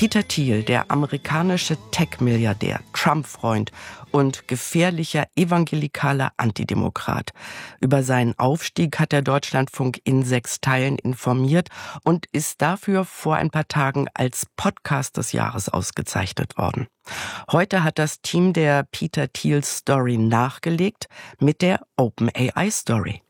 Peter Thiel, der amerikanische Tech-Milliardär, Trump-Freund und gefährlicher evangelikaler Antidemokrat. Über seinen Aufstieg hat der Deutschlandfunk in 6 Teilen informiert und ist dafür vor ein paar Tagen als Podcast des Jahres ausgezeichnet worden. Heute hat das Team der Peter Thiel Story nachgelegt mit der OpenAI Story.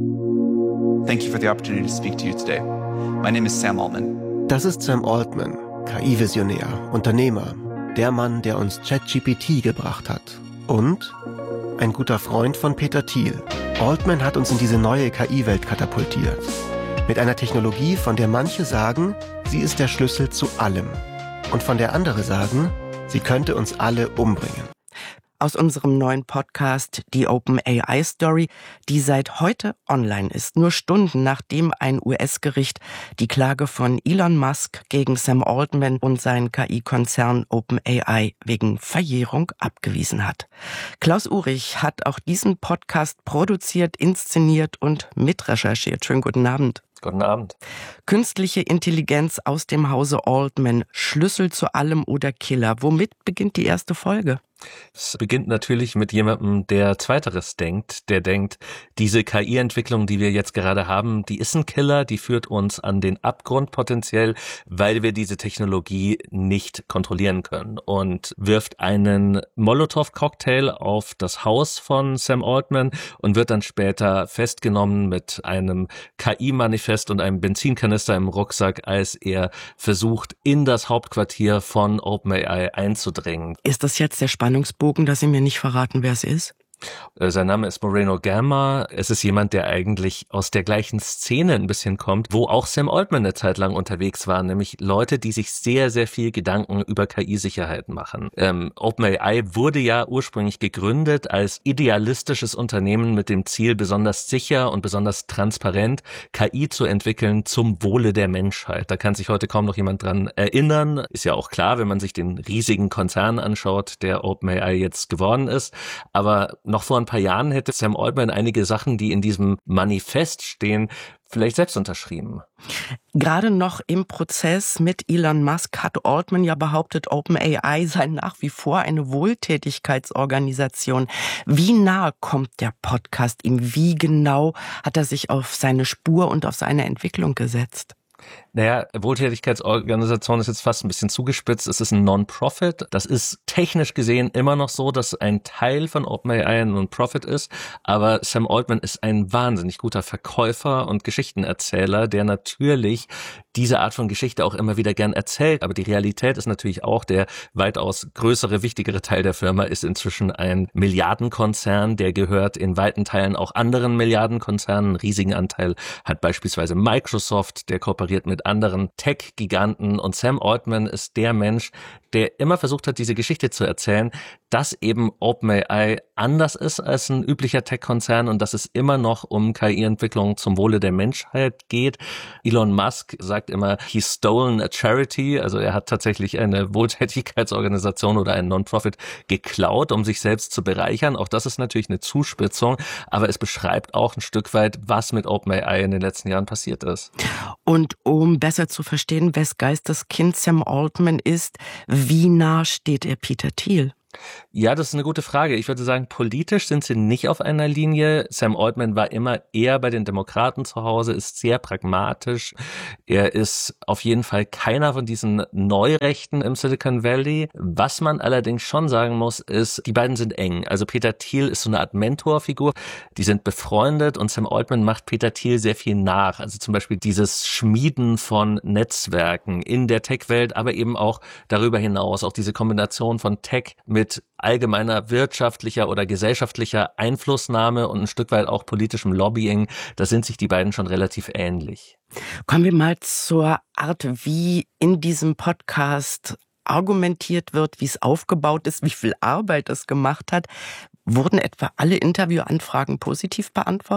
Thank you for the opportunity to speak to you today. My name is Sam Altman. Das ist Sam Altman, KI-Visionär, Unternehmer, der Mann, der uns ChatGPT gebracht hat. Und ein guter Freund von Peter Thiel. Altman hat uns in diese neue KI-Welt katapultiert. Mit einer Technologie, von der manche sagen, sie ist der Schlüssel zu allem. Und von der andere sagen, sie könnte uns alle umbringen. Aus unserem neuen Podcast, die OpenAI Story, die seit heute online ist, nur Stunden nachdem ein US-Gericht die Klage von Elon Musk gegen Sam Altman und seinen KI-Konzern OpenAI wegen Verjährung abgewiesen hat. Klaus Uhrig hat auch diesen Podcast produziert, inszeniert und mitrecherchiert. Schönen guten Abend. Guten Abend. Künstliche Intelligenz aus dem Hause Altman, Schlüssel zu allem oder Killer. Womit beginnt die erste Folge? Es beginnt natürlich mit jemandem, der Zweiteres denkt, der denkt, diese KI-Entwicklung, die wir jetzt gerade haben, die ist ein Killer, die führt uns an den Abgrund potenziell, weil wir diese Technologie nicht kontrollieren können, und wirft einen Molotow-Cocktail auf das Haus von Sam Altman und wird dann später festgenommen mit einem KI-Manifest und einem Benzinkanister im Rucksack, als er versucht, in das Hauptquartier von OpenAI einzudringen. Ist das jetzt der Spannungsbogen, dass Sie mir nicht verraten, wer es ist? Sein Name ist Moreno Gamma. Es ist jemand, der eigentlich aus der gleichen Szene ein bisschen kommt, wo auch Sam Altman eine Zeit lang unterwegs war, nämlich Leute, die sich sehr, sehr viel Gedanken über KI-Sicherheit machen. OpenAI wurde ja ursprünglich gegründet als idealistisches Unternehmen mit dem Ziel, besonders sicher und besonders transparent KI zu entwickeln zum Wohle der Menschheit. Da kann sich heute kaum noch jemand dran erinnern. Ist ja auch klar, wenn man sich den riesigen Konzern anschaut, der OpenAI jetzt geworden ist. Aber noch vor ein paar Jahren hätte Sam Altman einige Sachen, die in diesem Manifest stehen, vielleicht selbst unterschrieben. Gerade noch im Prozess mit Elon Musk hat Altman ja behauptet, OpenAI sei nach wie vor eine Wohltätigkeitsorganisation. Wie nah kommt der Podcast ihm? Wie genau hat er sich auf seine Spur und auf seine Entwicklung gesetzt? Naja, Wohltätigkeitsorganisation ist jetzt fast ein bisschen zugespitzt. Es ist ein Non-Profit. Das ist technisch gesehen immer noch so, dass ein Teil von OpenAI ein Non-Profit ist. Aber Sam Altman ist ein wahnsinnig guter Verkäufer und Geschichtenerzähler, der natürlich diese Art von Geschichte auch immer wieder gern erzählt. Aber die Realität ist natürlich auch, der weitaus größere, wichtigere Teil der Firma ist inzwischen ein Milliardenkonzern. Der gehört in weiten Teilen auch anderen Milliardenkonzernen. Einen riesigen Anteil hat beispielsweise Microsoft, der kooperiert mit anderen Tech-Giganten, und Sam Altman ist der Mensch, der immer versucht hat, diese Geschichte zu erzählen, dass eben OpenAI anders ist als ein üblicher Tech-Konzern und dass es immer noch um KI-Entwicklung zum Wohle der Menschheit geht. Elon Musk sagt immer, he stolen a charity, also er hat tatsächlich eine Wohltätigkeitsorganisation oder einen Non-Profit geklaut, um sich selbst zu bereichern. Auch das ist natürlich eine Zuspitzung, aber es beschreibt auch ein Stück weit, was mit OpenAI in den letzten Jahren passiert ist. Und um besser zu verstehen, wes Geisteskind Sam Altman ist, wie nah steht er Peter Thiel? Ja, das ist eine gute Frage. Ich würde sagen, politisch sind sie nicht auf einer Linie. Sam Altman war immer eher bei den Demokraten zu Hause, ist sehr pragmatisch. Er ist auf jeden Fall keiner von diesen Neurechten im Silicon Valley. Was man allerdings schon sagen muss, ist, die beiden sind eng. Also Peter Thiel ist so eine Art Mentorfigur. Die sind befreundet und Sam Altman macht Peter Thiel sehr viel nach. Also zum Beispiel dieses Schmieden von Netzwerken in der Tech-Welt, aber eben auch darüber hinaus, auch diese Kombination von Tech mit allgemeiner wirtschaftlicher oder gesellschaftlicher Einflussnahme und ein Stück weit auch politischem Lobbying, da sind sich die beiden schon relativ ähnlich. Kommen wir mal zur Art, wie in diesem Podcast argumentiert wird, wie es aufgebaut ist, wie viel Arbeit es gemacht hat. Wurden etwa alle Interviewanfragen positiv beantwortet?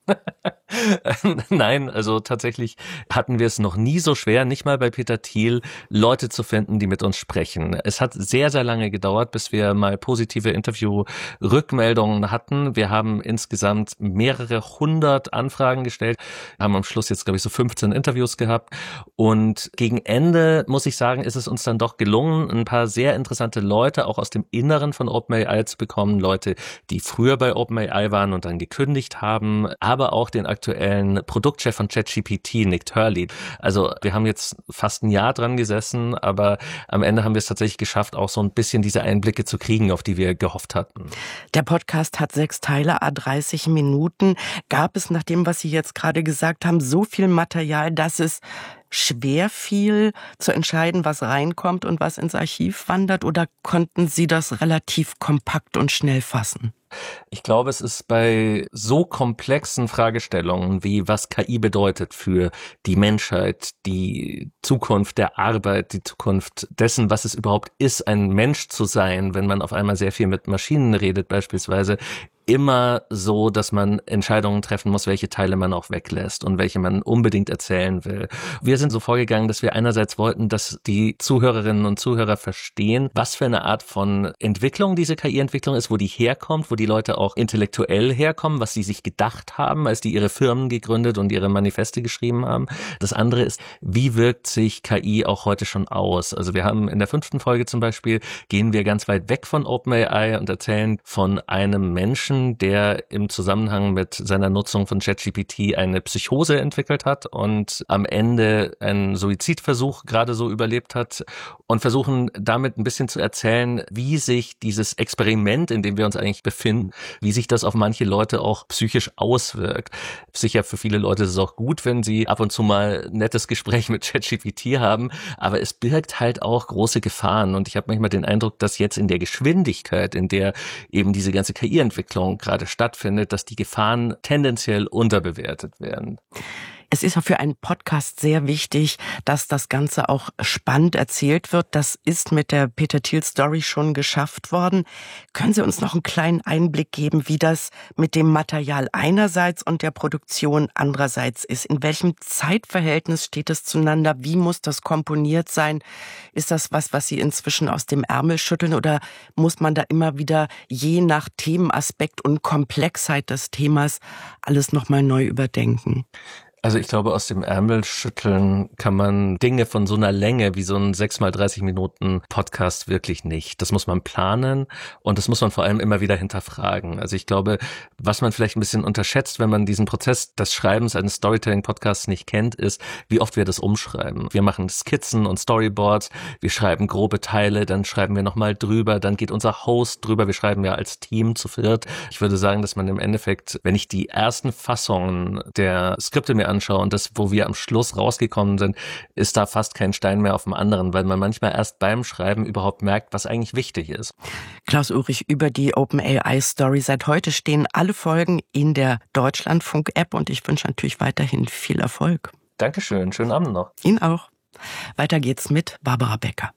Nein, also tatsächlich hatten wir es noch nie so schwer, nicht mal bei Peter Thiel, Leute zu finden, die mit uns sprechen. Es hat sehr, sehr lange gedauert, bis wir mal positive Interview-Rückmeldungen hatten. Wir haben insgesamt mehrere 100 Anfragen gestellt, haben am Schluss jetzt, glaube ich, so 15 Interviews gehabt. Und gegen Ende, muss ich sagen, ist es uns dann doch gelungen, ein paar sehr interessante Leute auch aus dem Inneren von OpenAI zu bekommen. Leute, die früher bei OpenAI waren und dann gekündigt haben, aber auch den aktuellen Produktchef von ChatGPT, Nick Turley. Also wir haben jetzt fast ein Jahr dran gesessen, aber am Ende haben wir es tatsächlich geschafft, auch so ein bisschen diese Einblicke zu kriegen, auf die wir gehofft hatten. Der Podcast hat 6 Teile, 30 Minuten. Gab es nach dem, was Sie jetzt gerade gesagt haben, so viel Material, dass es schwer fiel zu entscheiden, was reinkommt und was ins Archiv wandert, oder konnten Sie das relativ kompakt und schnell fassen? Ich glaube, es ist bei so komplexen Fragestellungen wie was KI bedeutet für die Menschheit, die Zukunft der Arbeit, die Zukunft dessen, was es überhaupt ist, ein Mensch zu sein, wenn man auf einmal sehr viel mit Maschinen redet beispielsweise, immer so, dass man Entscheidungen treffen muss, welche Teile man auch weglässt und welche man unbedingt erzählen will. Wir sind so vorgegangen, dass wir einerseits wollten, dass die Zuhörerinnen und Zuhörer verstehen, was für eine Art von Entwicklung diese KI-Entwicklung ist, wo die herkommt, wo die Leute auch intellektuell herkommen, was sie sich gedacht haben, als die ihre Firmen gegründet und ihre Manifeste geschrieben haben. Das andere ist, wie wirkt sich KI auch heute schon aus? Also wir haben in der 5. Folge zum Beispiel, gehen wir ganz weit weg von OpenAI und erzählen von einem Menschen, der im Zusammenhang mit seiner Nutzung von ChatGPT eine Psychose entwickelt hat und am Ende einen Suizidversuch gerade so überlebt hat, und versuchen damit ein bisschen zu erzählen, wie sich dieses Experiment, in dem wir uns eigentlich befinden, wie sich das auf manche Leute auch psychisch auswirkt. Sicher für viele Leute ist es auch gut, wenn sie ab und zu mal ein nettes Gespräch mit ChatGPT haben, aber es birgt halt auch große Gefahren, und ich habe manchmal den Eindruck, dass jetzt in der Geschwindigkeit, in der eben diese ganze KI-Entwicklung gerade stattfindet, dass die Gefahren tendenziell unterbewertet werden. Es ist auch für einen Podcast sehr wichtig, dass das Ganze auch spannend erzählt wird. Das ist mit der Peter Thiel Story schon geschafft worden. Können Sie uns noch einen kleinen Einblick geben, wie das mit dem Material einerseits und der Produktion andererseits ist? In welchem Zeitverhältnis steht es zueinander? Wie muss das komponiert sein? Ist das was Sie inzwischen aus dem Ärmel schütteln, oder muss man da immer wieder je nach Themenaspekt und Komplexheit des Themas alles nochmal neu überdenken? Also ich glaube, aus dem Ärmel schütteln kann man Dinge von so einer Länge wie so ein 6x30 Minuten Podcast wirklich nicht. Das muss man planen, und das muss man vor allem immer wieder hinterfragen. Also ich glaube, was man vielleicht ein bisschen unterschätzt, wenn man diesen Prozess des Schreibens eines Storytelling-Podcasts nicht kennt, ist, wie oft wir das umschreiben. Wir machen Skizzen und Storyboards, wir schreiben grobe Teile, dann schreiben wir nochmal drüber, dann geht unser Host drüber, wir schreiben ja als Team zu viert. Ich würde sagen, dass man im Endeffekt, wenn ich die ersten Fassungen der Skripte mir anschaue und das, wo wir am Schluss rausgekommen sind, ist da fast kein Stein mehr auf dem anderen, weil man manchmal erst beim Schreiben überhaupt merkt, was eigentlich wichtig ist. Klaus Ulrich über die OpenAI Story. Seit heute stehen alle Folgen in der Deutschlandfunk-App, und ich wünsche natürlich weiterhin viel Erfolg. Dankeschön, schönen Abend noch. Ihnen auch. Weiter geht's mit Barbara Becker.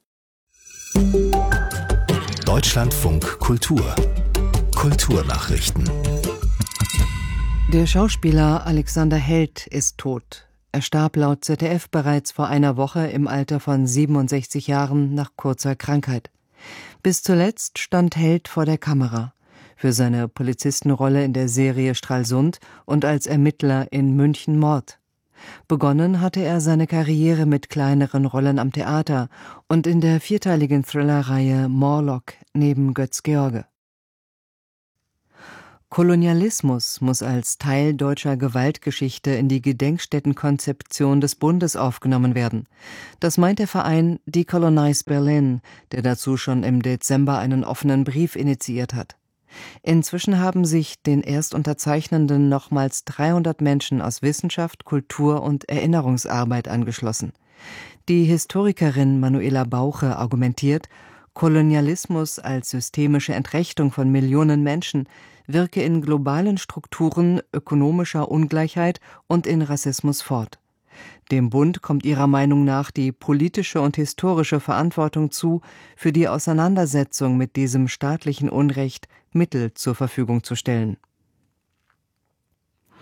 Deutschlandfunk Kultur. Kulturnachrichten. Der Schauspieler Alexander Held ist tot. Er starb laut ZDF bereits vor einer Woche im Alter von 67 Jahren nach kurzer Krankheit. Bis zuletzt stand Held vor der Kamera. Für seine Polizistenrolle in der Serie Stralsund und als Ermittler in München Mord. Begonnen hatte er seine Karriere mit kleineren Rollen am Theater und in der 4-teiligen Thriller-Reihe Morlock neben Götz George. Kolonialismus muss als Teil deutscher Gewaltgeschichte in die Gedenkstättenkonzeption des Bundes aufgenommen werden. Das meint der Verein Decolonize Berlin, der dazu schon im Dezember einen offenen Brief initiiert hat. Inzwischen haben sich den Erstunterzeichnenden nochmals 300 Menschen aus Wissenschaft, Kultur und Erinnerungsarbeit angeschlossen. Die Historikerin Manuela Bauche argumentiert, Kolonialismus als systemische Entrechtung von Millionen Menschen wirke in globalen Strukturen ökonomischer Ungleichheit und in Rassismus fort. Dem Bund kommt ihrer Meinung nach die politische und historische Verantwortung zu, für die Auseinandersetzung mit diesem staatlichen Unrecht Mittel zur Verfügung zu stellen.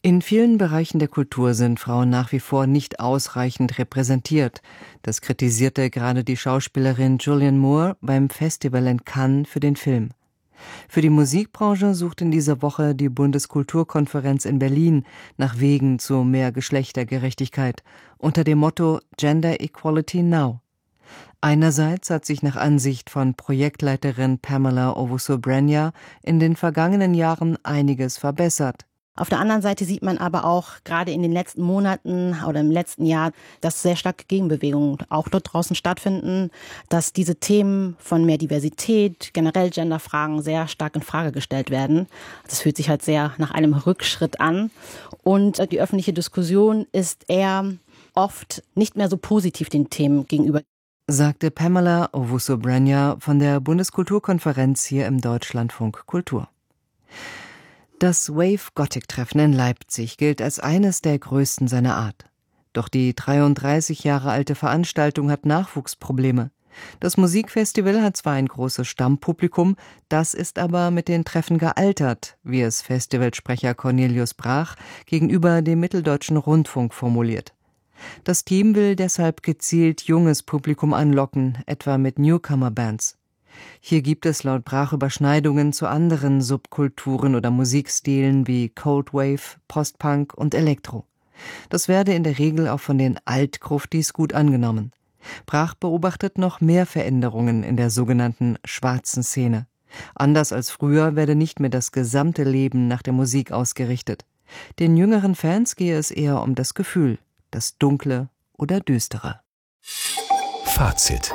In vielen Bereichen der Kultur sind Frauen nach wie vor nicht ausreichend repräsentiert. Das kritisierte gerade die Schauspielerin Julianne Moore beim Festival in Cannes für den Film. Für die Musikbranche sucht in dieser Woche die Bundeskulturkonferenz in Berlin nach Wegen zu mehr Geschlechtergerechtigkeit unter dem Motto Gender Equality Now. Einerseits hat sich nach Ansicht von Projektleiterin Pamela Owusu-Brenya in den vergangenen Jahren einiges verbessert. Auf der anderen Seite sieht man aber auch gerade in den letzten Monaten oder im letzten Jahr, dass sehr starke Gegenbewegungen auch dort draußen stattfinden, dass diese Themen von mehr Diversität, generell Genderfragen sehr stark in Frage gestellt werden. Das fühlt sich halt sehr nach einem Rückschritt an und die öffentliche Diskussion ist eher oft nicht mehr so positiv den Themen gegenüber. Sagte Pamela Owusu-Brenya von der Bundeskulturkonferenz hier im Deutschlandfunk Kultur. Das Wave Gothic Treffen in Leipzig gilt als eines der größten seiner Art. Doch die 33 Jahre alte Veranstaltung hat Nachwuchsprobleme. Das Musikfestival hat zwar ein großes Stammpublikum, das ist aber mit den Treffen gealtert, wie es Festivalsprecher Cornelius Brach gegenüber dem Mitteldeutschen Rundfunk formuliert. Das Team will deshalb gezielt junges Publikum anlocken, etwa mit Newcomer-Bands. Hier gibt es laut Brach Überschneidungen zu anderen Subkulturen oder Musikstilen wie Cold Wave, Postpunk und Elektro. Das werde in der Regel auch von den Altgruftis gut angenommen. Brach beobachtet noch mehr Veränderungen in der sogenannten schwarzen Szene. Anders als früher werde nicht mehr das gesamte Leben nach der Musik ausgerichtet. Den jüngeren Fans gehe es eher um das Gefühl, das Dunkle oder Düstere. Fazit.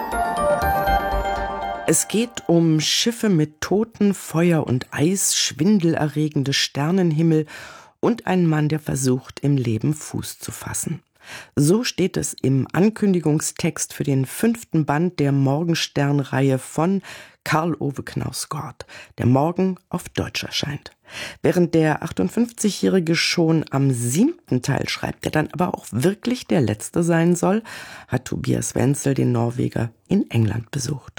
Es geht um Schiffe mit Toten, Feuer und Eis, schwindelerregende Sternenhimmel und einen Mann, der versucht, im Leben Fuß zu fassen. So steht es im Ankündigungstext für den 5. Band der Morgenstern-Reihe von Karl Ove Knausgård, der morgen auf Deutsch erscheint. Während der 58-Jährige schon am 7. Teil schreibt, der dann aber auch wirklich der letzte sein soll, hat Tobias Wenzel den Norweger in England besucht.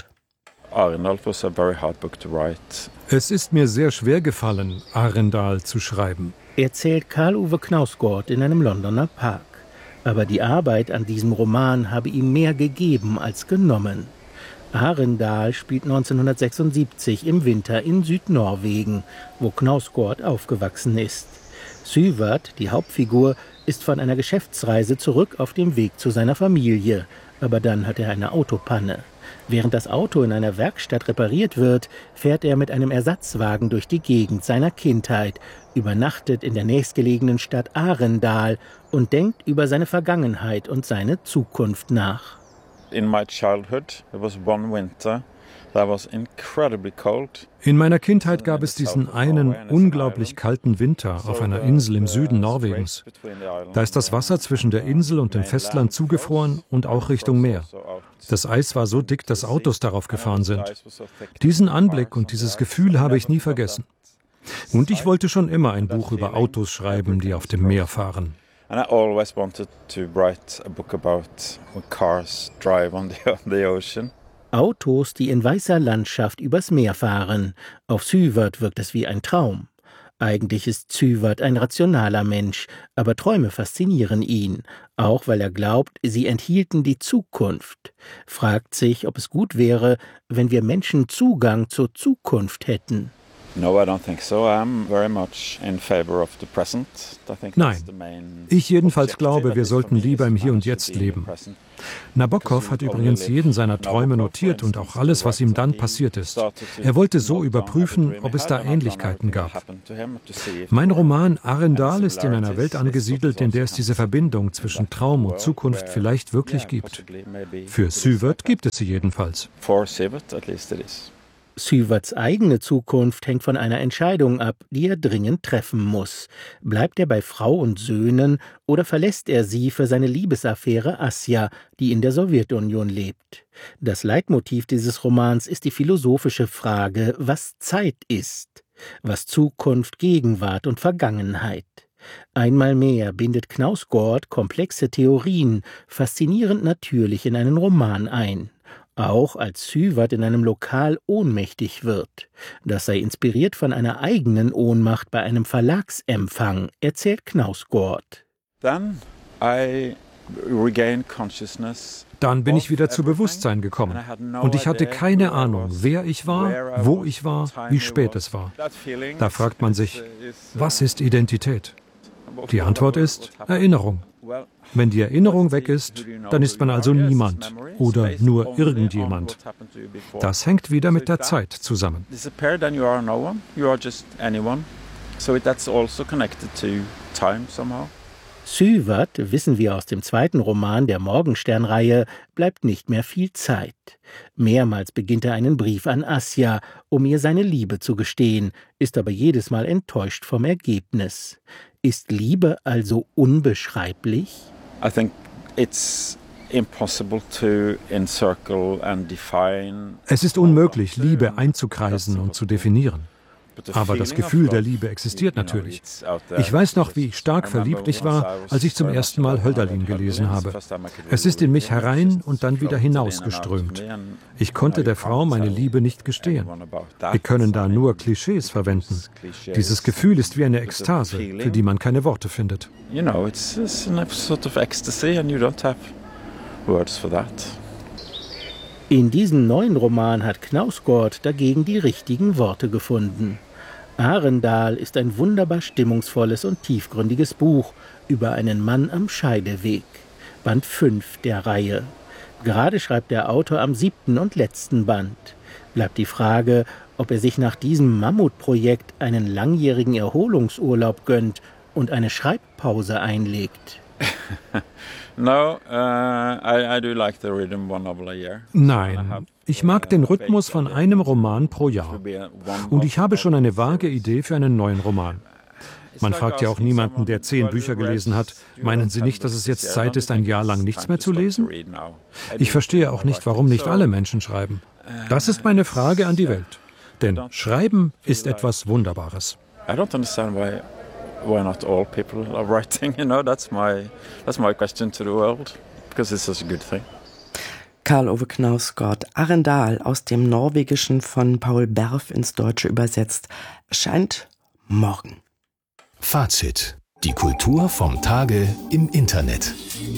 Es ist mir sehr schwer gefallen, Arendal zu schreiben, erzählt Karl Ove Knausgård in einem Londoner Park. Aber die Arbeit an diesem Roman habe ihm mehr gegeben als genommen. Arendal spielt 1976 im Winter in Südnorwegen, wo Knausgård aufgewachsen ist. Syvert, die Hauptfigur, ist von einer Geschäftsreise zurück auf dem Weg zu seiner Familie. Aber dann hat er eine Autopanne. Während das Auto in einer Werkstatt repariert wird, fährt er mit einem Ersatzwagen durch die Gegend seiner Kindheit, übernachtet in der nächstgelegenen Stadt Arendal und denkt über seine Vergangenheit und seine Zukunft nach. In meiner Kindheit gab es diesen einen unglaublich kalten Winter auf einer Insel im Süden Norwegens. Da ist das Wasser zwischen der Insel und dem Festland zugefroren und auch Richtung Meer. Das Eis war so dick, dass Autos darauf gefahren sind. Diesen Anblick und dieses Gefühl habe ich nie vergessen. Und ich wollte schon immer ein Buch über Autos schreiben, die auf dem Meer fahren. And I always wanted to write a book about when cars drive on the ocean. Autos, die in weißer Landschaft übers Meer fahren. Auf Syvert wirkt es wie ein Traum. Eigentlich ist Syvert ein rationaler Mensch, aber Träume faszinieren ihn, auch weil er glaubt, sie enthielten die Zukunft. Fragt sich, ob es gut wäre, wenn wir Menschen Zugang zur Zukunft hätten. No, I don't think so. I'm very much in favor of the present. Nein, ich jedenfalls glaube, wir sollten lieber im Hier und Jetzt leben. Nabokov hat übrigens jeden seiner Träume notiert und auch alles, was ihm dann passiert ist. Er wollte so überprüfen, ob es da Ähnlichkeiten gab. Mein Roman Arendal ist in einer Welt angesiedelt, in der es diese Verbindung zwischen Traum und Zukunft vielleicht wirklich gibt. Für Syvert gibt es sie jedenfalls. Syverts eigene Zukunft hängt von einer Entscheidung ab, die er dringend treffen muss. Bleibt er bei Frau und Söhnen oder verlässt er sie für seine Liebesaffäre Asja, die in der Sowjetunion lebt? Das Leitmotiv dieses Romans ist die philosophische Frage, was Zeit ist, was Zukunft, Gegenwart und Vergangenheit. Einmal mehr bindet Knausgård komplexe Theorien faszinierend natürlich in einen Roman ein. Auch als Syward in einem Lokal ohnmächtig wird. Das sei inspiriert von einer eigenen Ohnmacht bei einem Verlagsempfang, erzählt Knausgård. Dann bin ich wieder zu Bewusstsein gekommen und ich hatte keine Ahnung, wer ich war, wo ich war, wie spät es war. Da fragt man sich, was ist Identität? Die Antwort ist Erinnerung. Wenn die Erinnerung weg ist, dann ist man also niemand oder nur irgendjemand. Das hängt wieder mit der Zeit zusammen. Syward, wissen wir aus dem zweiten Roman der Morgenstern-Reihe, bleibt nicht mehr viel Zeit. Mehrmals beginnt er einen Brief an Asja, um ihr seine Liebe zu gestehen, ist aber jedes Mal enttäuscht vom Ergebnis. Ist Liebe also unbeschreiblich? I think it's impossible to encircle and define. Es ist unmöglich, Liebe einzukreisen und zu definieren. Aber das Gefühl der Liebe existiert natürlich. Ich weiß noch, wie stark verliebt ich war, als ich zum ersten Mal Hölderlin gelesen habe. Es ist in mich herein und dann wieder hinausgeströmt. Ich konnte der Frau meine Liebe nicht gestehen. Wir können da nur Klischees verwenden. Dieses Gefühl ist wie eine Ekstase, für die man keine Worte findet. You know, it's a sort of ecstasy and you don't have words for that. In diesem neuen Roman hat Knausgård dagegen die richtigen Worte gefunden. Arendal ist ein wunderbar stimmungsvolles und tiefgründiges Buch über einen Mann am Scheideweg. Band 5 der Reihe. Gerade schreibt der Autor am 7. und letzten Band. Bleibt die Frage, ob er sich nach diesem Mammutprojekt einen langjährigen Erholungsurlaub gönnt und eine Schreibpause einlegt. Nein, ich mag den Rhythmus von einem Roman pro Jahr. Und ich habe schon eine vage Idee für einen neuen Roman. Man fragt ja auch niemanden, der 10 Bücher gelesen hat, meinen Sie nicht, dass es jetzt Zeit ist, ein Jahr lang nichts mehr zu lesen? Ich verstehe auch nicht, warum nicht alle Menschen schreiben. Das ist meine Frage an die Welt. Denn Schreiben ist etwas Wunderbares. Why not all people are writing? You know, that's my question to the world, because it's such a good thing. Karl Ove Knausgård, Arendal, aus dem Norwegischen von Paul Berf ins Deutsche übersetzt, erscheint morgen. Fazit: Die Kultur vom Tage im Internet.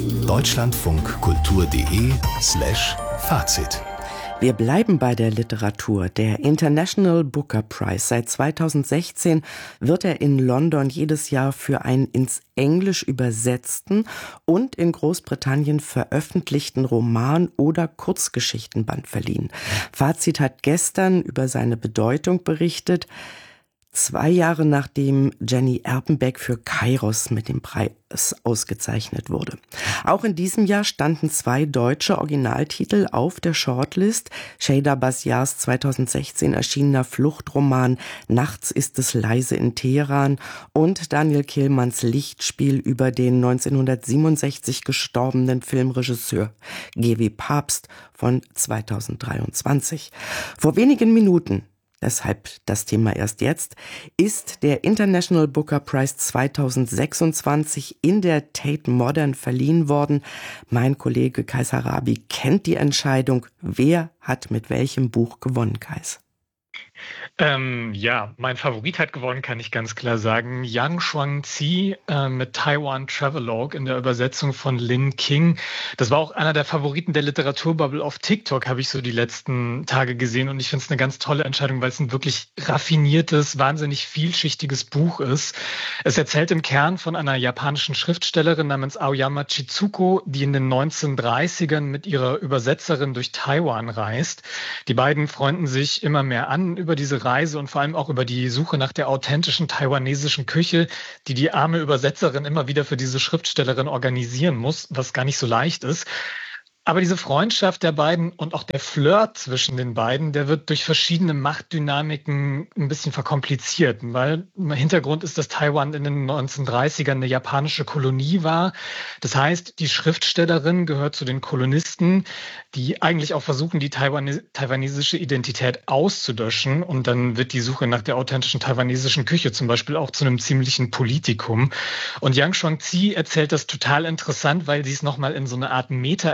deutschlandfunkkultur.de/Fazit. Wir bleiben bei der Literatur. Der International Booker Prize. Seit 2016 wird er in London jedes Jahr für einen ins Englisch übersetzten und in Großbritannien veröffentlichten Roman- oder Kurzgeschichtenband verliehen. Fazit hat gestern über seine Bedeutung berichtet. 2 Jahre nachdem Jenny Erpenbeck für Kairos mit dem Preis ausgezeichnet wurde. Auch in diesem Jahr standen 2 deutsche Originaltitel auf der Shortlist. Şeyda Basyars 2016 erschienener Fluchtroman Nachts ist es leise in Teheran und Daniel Kehlmanns Lichtspiel über den 1967 gestorbenen Filmregisseur G.W. Pabst von 2023. Vor wenigen Minuten, deshalb das Thema erst jetzt, ist der International Booker Prize 2026 in der Tate Modern verliehen worden. Mein Kollege Kais Harabi kennt die Entscheidung. Wer hat mit welchem Buch gewonnen, Kais? Ja, mein Favorit hat gewonnen, kann ich ganz klar sagen. Yang Shuangzi mit Taiwan Travelogue in der Übersetzung von Lin King. Das war auch einer der Favoriten der Literaturbubble auf TikTok, habe ich so die letzten Tage gesehen. Und ich finde es eine ganz tolle Entscheidung, weil es ein wirklich raffiniertes, wahnsinnig vielschichtiges Buch ist. Es erzählt im Kern von einer japanischen Schriftstellerin namens Aoyama Chizuko, die in den 1930ern mit ihrer Übersetzerin durch Taiwan reist. Die beiden freunden sich immer mehr an über diese Reise und vor allem auch über die Suche nach der authentischen taiwanesischen Küche, die die arme Übersetzerin immer wieder für diese Schriftstellerin organisieren muss, was gar nicht so leicht ist. Aber diese Freundschaft der beiden und auch der Flirt zwischen den beiden, der wird durch verschiedene Machtdynamiken ein bisschen verkompliziert, weil im Hintergrund ist, dass Taiwan in den 1930ern eine japanische Kolonie war. Das heißt, die Schriftstellerin gehört zu den Kolonisten, die eigentlich auch versuchen, die taiwanesische Identität auszulöschen. Und dann wird die Suche nach der authentischen taiwanesischen Küche zum Beispiel auch zu einem ziemlichen Politikum. Und Yang Shuangzi erzählt das total interessant, weil sie es nochmal in so eine Art Meta-Erzählung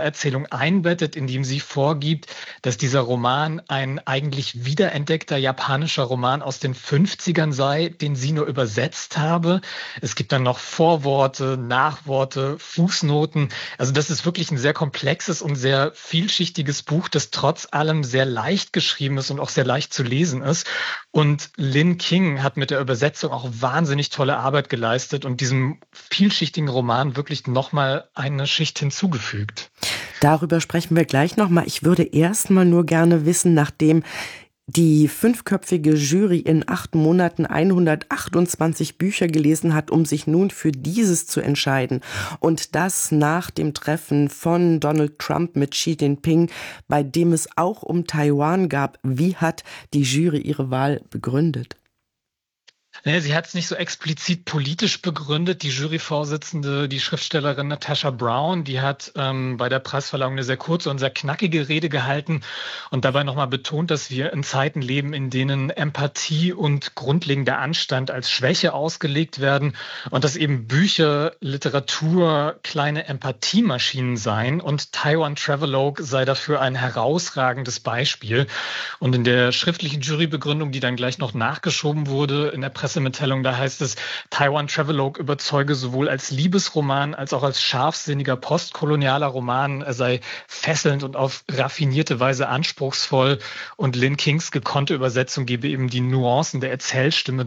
Begründung einbettet, indem sie vorgibt, dass dieser Roman ein eigentlich wiederentdeckter japanischer Roman aus den 50ern sei, den sie nur übersetzt habe. Es gibt dann noch Vorworte, Nachworte, Fußnoten. Also das ist wirklich ein sehr komplexes und sehr vielschichtiges Buch, das trotz allem sehr leicht geschrieben ist und auch sehr leicht zu lesen ist. Und Lynn King hat mit der Übersetzung auch wahnsinnig tolle Arbeit geleistet und diesem vielschichtigen Roman wirklich nochmal eine Schicht hinzugefügt. Darüber sprechen wir gleich nochmal. Ich würde erst mal nur gerne wissen, nachdem die 5-köpfige Jury in 8 Monaten 128 Bücher gelesen hat, um sich nun für dieses zu entscheiden. Und das nach dem Treffen von Donald Trump mit Xi Jinping, bei dem es auch um Taiwan gab. Wie hat die Jury ihre Wahl begründet? Naja, sie hat es nicht so explizit politisch begründet. Die Juryvorsitzende, die Schriftstellerin Natasha Brown, die hat bei der Preisverleihung eine sehr kurze und sehr knackige Rede gehalten und dabei nochmal betont, dass wir in Zeiten leben, in denen Empathie und grundlegender Anstand als Schwäche ausgelegt werden und dass eben Bücher, Literatur kleine Empathiemaschinen seien und Taiwan Travelogue sei dafür ein herausragendes Beispiel. Und in der schriftlichen Jurybegründung, die dann gleich noch nachgeschoben wurde, in der Pressemitteilung, da heißt es, Taiwan Travelogue überzeuge sowohl als Liebesroman als auch als scharfsinniger postkolonialer Roman. Er sei fesselnd und auf raffinierte Weise anspruchsvoll und Lynn Kings gekonnte Übersetzung gebe eben die Nuancen der Erzählstimmen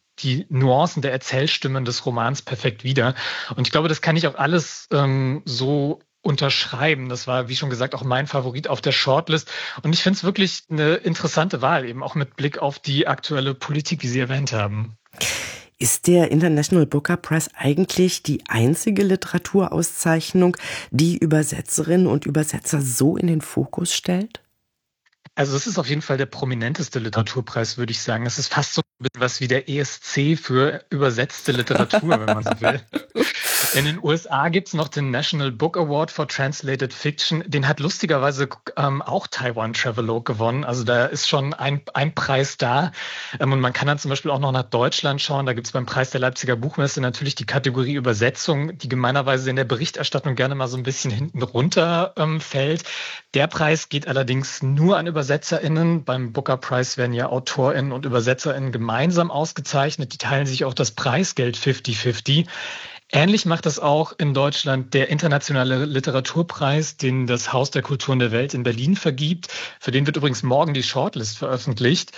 des Romans perfekt wieder. Und ich glaube, das kann ich auch alles so unterschreiben. Das war, wie schon gesagt, auch mein Favorit auf der Shortlist. Und ich finde es wirklich eine interessante Wahl, eben auch mit Blick auf die aktuelle Politik, wie Sie erwähnt haben. Ist der International Booker Prize eigentlich die einzige Literaturauszeichnung, die Übersetzerinnen und Übersetzer so in den Fokus stellt? Also es ist auf jeden Fall der prominenteste Literaturpreis, würde ich sagen. Es ist fast so was wie der ESC für übersetzte Literatur, wenn man so will. In den USA gibt es noch den National Book Award for Translated Fiction. Den hat lustigerweise auch Taiwan Travelogue gewonnen. Also da ist schon ein Preis da. Und man kann dann zum Beispiel auch noch nach Deutschland schauen. Da gibt es beim Preis der Leipziger Buchmesse natürlich die Kategorie Übersetzung, die gemeinerweise in der Berichterstattung gerne mal so ein bisschen hinten runter fällt. Der Preis geht allerdings nur an ÜbersetzerInnen. Beim Booker Prize werden ja AutorInnen und ÜbersetzerInnen gemeinsam ausgezeichnet. Die teilen sich auch das Preisgeld 50-50. Ähnlich macht das auch in Deutschland der Internationale Literaturpreis, den das Haus der Kulturen der Welt in Berlin vergibt. Für den wird übrigens morgen die Shortlist veröffentlicht.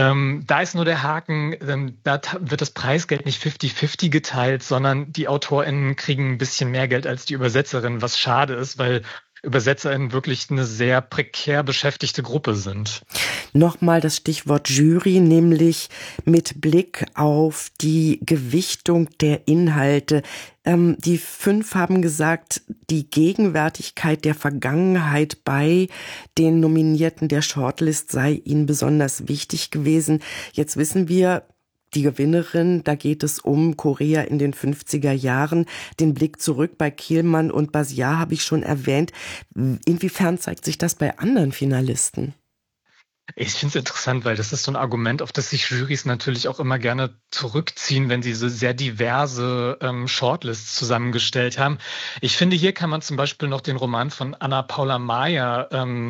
Da ist nur der Haken, da wird das Preisgeld nicht 50-50 geteilt, sondern die AutorInnen kriegen ein bisschen mehr Geld als die Übersetzerinnen, was schade ist, weil ÜbersetzerInnen wirklich eine sehr prekär beschäftigte Gruppe sind. Nochmal das Stichwort Jury, nämlich mit Blick auf die Gewichtung der Inhalte. Die 5 haben gesagt, die Gegenwärtigkeit der Vergangenheit bei den Nominierten der Shortlist sei ihnen besonders wichtig gewesen. Jetzt wissen wir, die Gewinnerin, da geht es um Korea in den 50er Jahren. Den Blick zurück bei Kielmann und Basiar habe ich schon erwähnt. Inwiefern zeigt sich das bei anderen Finalisten? Ich finde es interessant, weil das ist so ein Argument, auf das sich Jurys natürlich auch immer gerne zurückziehen, wenn sie so sehr diverse Shortlists zusammengestellt haben. Ich finde, hier kann man zum Beispiel noch den Roman von Ana Paula Maia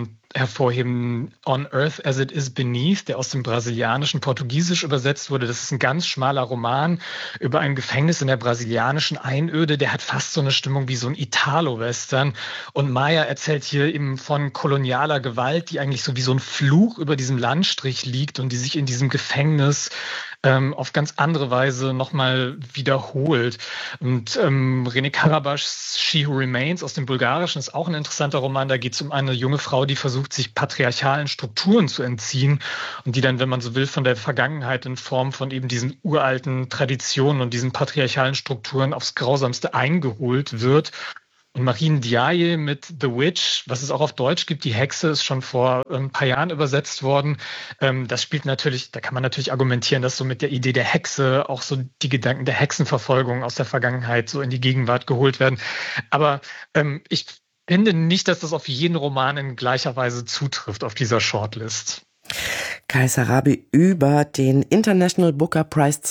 hervorheben, On Earth as It Is Beneath, der aus dem brasilianischen Portugiesisch übersetzt wurde. Das ist ein ganz schmaler Roman über ein Gefängnis in der brasilianischen Einöde. Der hat fast so eine Stimmung wie so ein Italo-Western. Und Maia erzählt hier eben von kolonialer Gewalt, die eigentlich so wie so ein Fluch über diesem Landstrich liegt und die sich in diesem Gefängnis auf ganz andere Weise nochmal wiederholt. Und René Karabaschs She Who Remains aus dem Bulgarischen ist auch ein interessanter Roman. Da geht es um eine junge Frau, die versucht, sich patriarchalen Strukturen zu entziehen und die dann, wenn man so will, von der Vergangenheit in Form von eben diesen uralten Traditionen und diesen patriarchalen Strukturen aufs Grausamste eingeholt wird. Und Marine Diaye mit The Witch, was es auch auf Deutsch gibt, die Hexe, ist schon vor ein paar Jahren übersetzt worden. Das spielt natürlich, da kann man natürlich argumentieren, dass so mit der Idee der Hexe auch so die Gedanken der Hexenverfolgung aus der Vergangenheit so in die Gegenwart geholt werden. Aber ich finde nicht, dass das auf jeden Roman in gleicher Weise zutrifft auf dieser Shortlist. Kay Sarabi über den International Booker Prize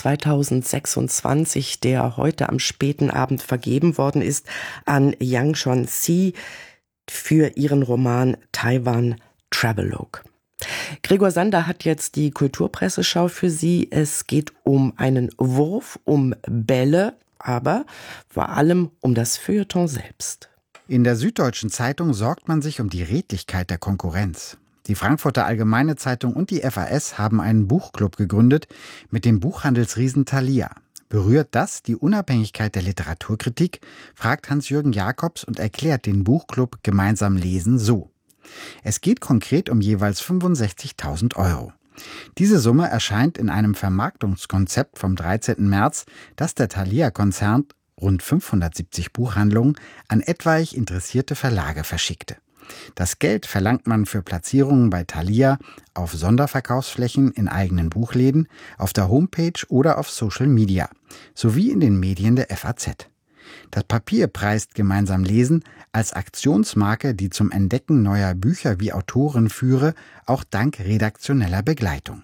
2026, der heute am späten Abend vergeben worden ist, an Yang Shon-si. für ihren Roman Taiwan Travelogue. Gregor Sander hat jetzt die Kulturpresseschau für Sie. Es geht um einen Wurf, um Bälle, aber vor allem um das Feuilleton selbst. In der Süddeutschen Zeitung sorgt man sich um die Redlichkeit der Konkurrenz. Die Frankfurter Allgemeine Zeitung und die FAS haben einen Buchclub gegründet mit dem Buchhandelsriesen Thalia. Berührt das die Unabhängigkeit der Literaturkritik, fragt Hans-Jürgen Jakobs und erklärt den Buchclub Gemeinsam lesen so. Es geht konkret um jeweils 65.000 €. Diese Summe erscheint in einem Vermarktungskonzept vom 13. März, das der Thalia-Konzern, rund 570 Buchhandlungen, an etwaig interessierte Verlage verschickte. Das Geld verlangt man für Platzierungen bei Thalia auf Sonderverkaufsflächen in eigenen Buchläden, auf der Homepage oder auf Social Media, sowie in den Medien der FAZ. Das Papier preist Gemeinsam lesen als Aktionsmarke, die zum Entdecken neuer Bücher wie Autoren führe, auch dank redaktioneller Begleitung.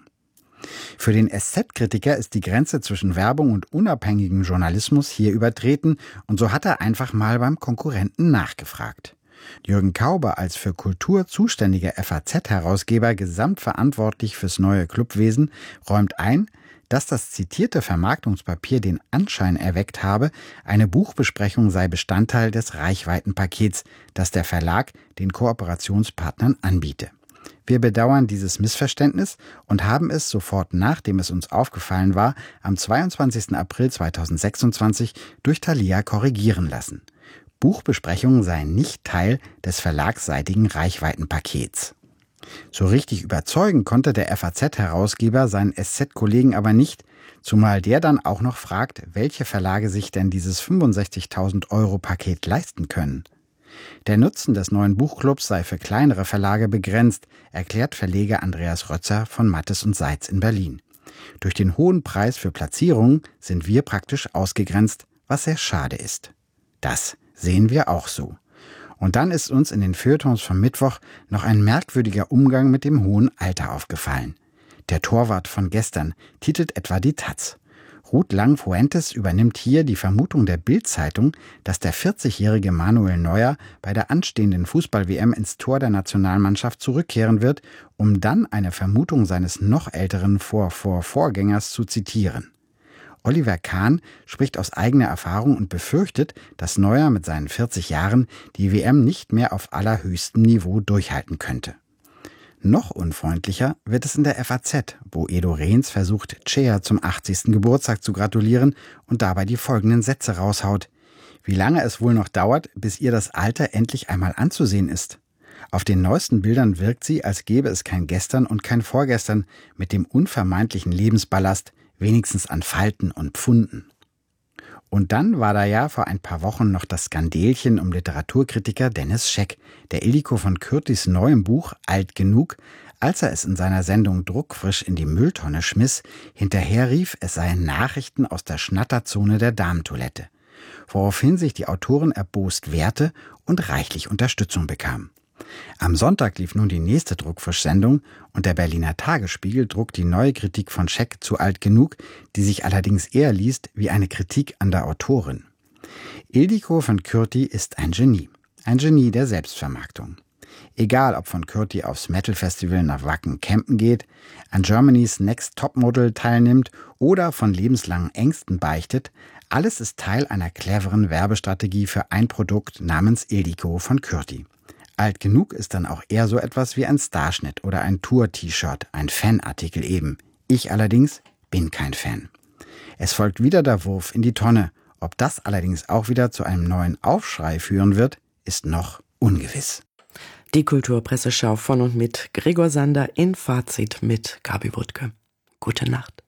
Für den SZ-Kritiker ist die Grenze zwischen Werbung und unabhängigem Journalismus hier übertreten und so hat er einfach mal beim Konkurrenten nachgefragt. Jürgen Kauber, als für Kultur zuständiger FAZ-Herausgeber gesamtverantwortlich fürs neue Clubwesen, räumt ein, dass das zitierte Vermarktungspapier den Anschein erweckt habe, eine Buchbesprechung sei Bestandteil des Reichweitenpakets, das der Verlag den Kooperationspartnern anbiete. Wir bedauern dieses Missverständnis und haben es sofort, nachdem es uns aufgefallen war, am 22. April 2026 durch Thalia korrigieren lassen. Buchbesprechungen seien nicht Teil des verlagsseitigen Reichweitenpakets. So richtig überzeugen konnte der FAZ-Herausgeber seinen SZ-Kollegen aber nicht, zumal der dann auch noch fragt, welche Verlage sich denn dieses 65.000 € Paket leisten können. Der Nutzen des neuen Buchclubs sei für kleinere Verlage begrenzt, erklärt Verleger Andreas Rötzer von Mattes und Seitz in Berlin. Durch den hohen Preis für Platzierungen sind wir praktisch ausgegrenzt, was sehr schade ist. Das sehen wir auch so. Und dann ist uns in den Feuilletons vom Mittwoch noch ein merkwürdiger Umgang mit dem hohen Alter aufgefallen. Der Torwart von gestern titelt etwa die Taz. Ruth Lang-Fuentes übernimmt hier die Vermutung der Bild-Zeitung, dass der 40-jährige Manuel Neuer bei der anstehenden Fußball-WM ins Tor der Nationalmannschaft zurückkehren wird, um dann eine Vermutung seines noch älteren Vorgängers zu zitieren. Oliver Kahn spricht aus eigener Erfahrung und befürchtet, dass Neuer mit seinen 40 Jahren die WM nicht mehr auf allerhöchstem Niveau durchhalten könnte. Noch unfreundlicher wird es in der FAZ, wo Edo Rehns versucht, Tschea zum 80. Geburtstag zu gratulieren und dabei die folgenden Sätze raushaut. Wie lange es wohl noch dauert, bis ihr das Alter endlich einmal anzusehen ist. Auf den neuesten Bildern wirkt sie, als gäbe es kein Gestern und kein Vorgestern mit dem unvermeidlichen Lebensballast, wenigstens an Falten und Pfunden. Und dann war da ja vor ein paar Wochen noch das Skandelchen um Literaturkritiker Dennis Scheck, der Ildiko von Kürtis neuem Buch Alt genug, als er es in seiner Sendung druckfrisch in die Mülltonne schmiss, hinterherrief, es seien Nachrichten aus der Schnatterzone der Damentoilette, woraufhin sich die Autorin erbost wehrte und reichlich Unterstützung bekam. Am Sonntag lief nun die nächste Druckfrisch-Sendung und der Berliner Tagesspiegel druckt die neue Kritik von Scheck zu Alt genug, die sich allerdings eher liest wie eine Kritik an der Autorin. Ildiko von Kürti ist ein Genie der Selbstvermarktung. Egal, ob von Kürti aufs Metal-Festival nach Wacken campen geht, an Germany's Next Topmodel teilnimmt oder von lebenslangen Ängsten beichtet, alles ist Teil einer cleveren Werbestrategie für ein Produkt namens Ildiko von Kürti. Alt genug ist dann auch eher so etwas wie ein Starschnitt oder ein Tour-T-Shirt, ein Fanartikel eben. Ich allerdings bin kein Fan. Es folgt wieder der Wurf in die Tonne. Ob das allerdings auch wieder zu einem neuen Aufschrei führen wird, ist noch ungewiss. Die Kulturpresseschau von und mit Gregor Sander in Fazit mit Gabi Wuttke. Gute Nacht.